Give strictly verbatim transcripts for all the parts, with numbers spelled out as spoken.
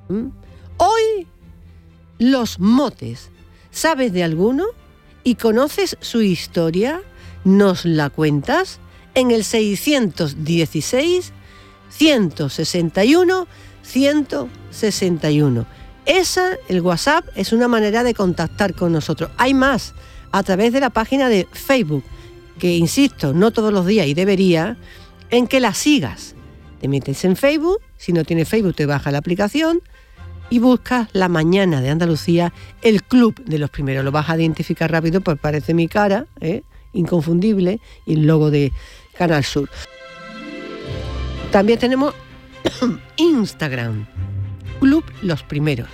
¿Mm? Hoy, los motes. ¿Sabes de alguno? ¿Y conoces su historia? ¿Nos la cuentas? En el seiscientos dieciséis, ciento sesenta y uno, ciento sesenta y uno. Esa, el WhatsApp, es una manera de contactar con nosotros. Hay más, a través de la página de Facebook, que insisto, no todos los días y debería, en que la sigas. Te metes en Facebook, si no tienes Facebook te baja la aplicación y buscas La Mañana de Andalucía, el club de los primeros. Lo vas a identificar rápido, pues parece mi cara, ¿eh? Inconfundible, y el logo de Canal Sur. También tenemos Instagram, Club Los Primeros.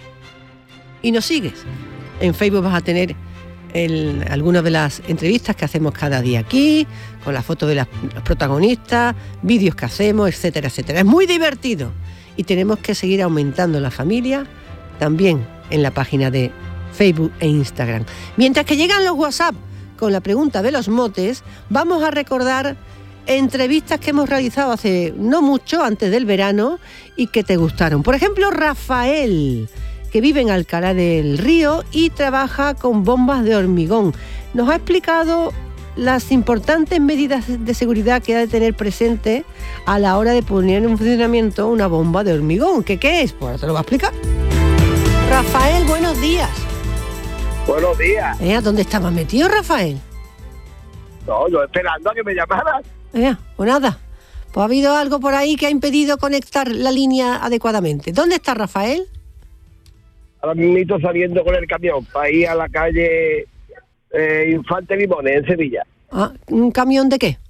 Y nos sigues. En Facebook vas a tener el, algunas de las entrevistas que hacemos cada día aquí, con la foto de las, los protagonistas, vídeos que hacemos, etcétera, etcétera. Es muy divertido y tenemos que seguir aumentando la familia también en la página de Facebook e Instagram. Mientras que llegan los WhatsApp con la pregunta de los motes, vamos a recordar entrevistas que hemos realizado hace no mucho, antes del verano, y que te gustaron. Por ejemplo, Rafael, que vive en Alcalá del Río y trabaja con bombas de hormigón. Nos ha explicado las importantes medidas de seguridad que ha de tener presente a la hora de poner en funcionamiento una bomba de hormigón. ¿Qué, qué es? Pues ahora te lo va a explicar. Rafael, buenos días. Buenos días. ¿Eh? ¿Dónde estabas metido, Rafael? No, yo esperando a que me llamaras. Eh, pues nada, pues ha habido algo por ahí que ha impedido conectar la línea adecuadamente. ¿Dónde está Rafael? Ahora mismo saliendo con el camión para ir a la calle eh, Infante Limones, en Sevilla. Ah, ¿un camión de qué?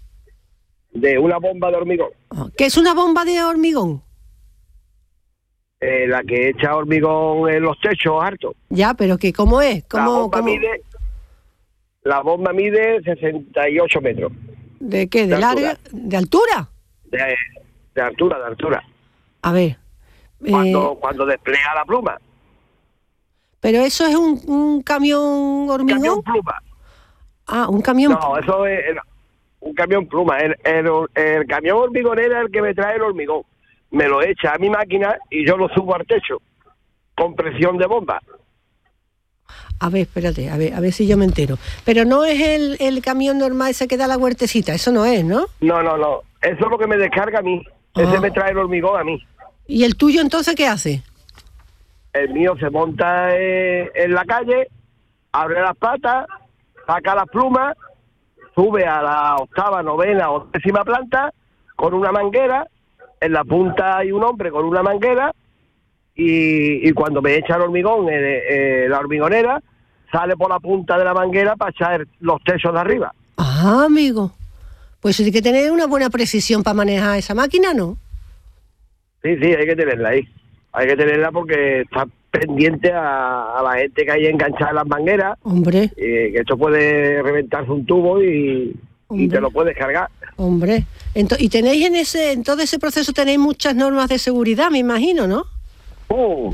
De una bomba de hormigón. Ah, ¿qué es una bomba de hormigón? Eh, la que echa hormigón en los techos hartos. Ya, pero que ¿cómo es? ¿Cómo, la, bomba cómo? Mide, la bomba mide sesenta y ocho metros. ¿De qué? ¿De, de larga? Altura. ¿De altura? De, de altura, de altura. A ver. Cuando, eh, cuando despliega la pluma. ¿Pero eso es un, un camión hormigón? Camión pluma. Ah, un camión. No, eso es el, un camión pluma. El, el, el camión hormigonero es el que me trae el hormigón. Me lo echa a mi máquina y yo lo subo al techo con presión de bomba. A ver, espérate, a ver, a ver si yo me entero. Pero no es el, el camión normal ese que da la huertecita, eso no es, ¿no? No, no, no. Eso es lo que me descarga a mí. Ah. Ese me trae el hormigón a mí. ¿Y el tuyo entonces qué hace? El mío se monta eh, en la calle, abre las patas, saca las plumas, sube a la octava, novena o décima planta con una manguera. En la punta hay un hombre con una manguera y, y cuando me echa el hormigón, eh, eh, la hormigonera, sale por la punta de la manguera para echar los techos de arriba. Ah, amigo. Pues hay que tener una buena precisión para manejar esa máquina, ¿no? Sí, sí, hay que tenerla ahí. Hay que tenerla porque está pendiente a, a la gente que hay enganchada en las mangueras. Hombre. Eh, que esto puede reventarse un tubo y, y te lo puedes cargar. Hombre. Ento- y tenéis en ese en todo ese proceso tenéis muchas normas de seguridad, me imagino, ¿no? Uh,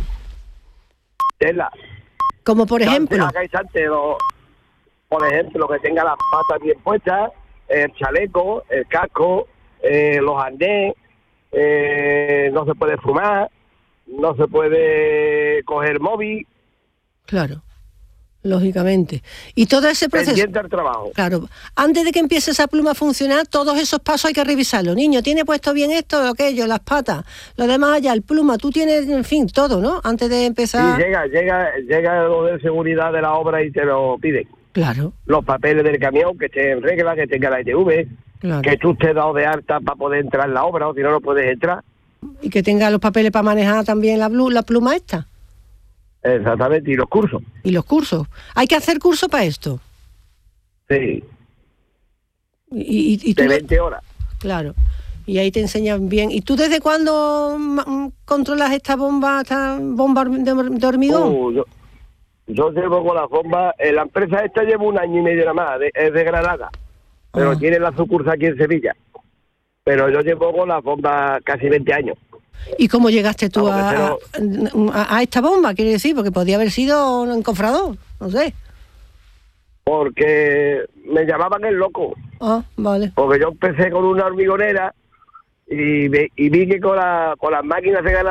tela. Como por ejemplo. Acá hay sante, lo- por ejemplo, que tenga las patas bien puestas, el chaleco, el casco, eh, los arnés, eh, no se puede fumar, no se puede coger móvil. Claro, lógicamente. Y todo ese proceso. Pendiente al trabajo. Claro, antes de que empiece esa pluma a funcionar, todos esos pasos hay que revisarlos. Niño, ¿tiene puesto bien esto, aquello, las patas? Lo demás allá, el pluma, tú tienes, en fin, todo, ¿no? Antes de empezar. Sí, llega, llega, llega lo de seguridad de la obra y te lo piden. Claro. Los papeles del camión, que esté en regla, que tenga la I T V, Claro. que tú estés dado de alta para poder entrar en la obra, o si no, no puedes entrar. Y que tenga los papeles para manejar también la, blu- la pluma esta. Exactamente, y los cursos. Y los cursos. ¿Hay que hacer curso para esto? Sí, Y, y, y tú, de veinte horas. claro. Y ahí te enseñan bien. ¿Y tú desde cuándo mm, controlas esta bomba, esta bomba de, de hormigón? Uh, yo, yo llevo con las bombas, eh, la empresa esta lleva un año y medio nada más, de, es de Granada, pero Ah. tiene la sucursal aquí en Sevilla. Pero yo llevo con las bombas casi veinte años. ¿Y cómo llegaste tú Vamos, a, pero- a, a esta bomba? Quiere decir, porque podía haber sido un encofrador, no sé. Porque me llamaban el loco, Ah, vale. porque yo empecé con una hormigonera y, ve- y vi que con, la, con las máquinas de ganar